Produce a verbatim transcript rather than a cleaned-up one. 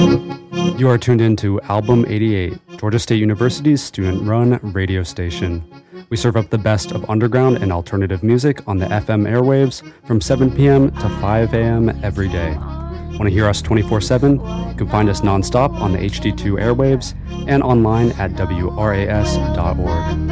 You are tuned in to Album eighty-eight, Georgia State University's student-run radio station. We serve up the best of underground and alternative music on the F M airwaves from seven p.m. to five a.m. every day. Want to hear us twenty-four seven? You can find us nonstop on the H D two airwaves and online at W R A S dot org.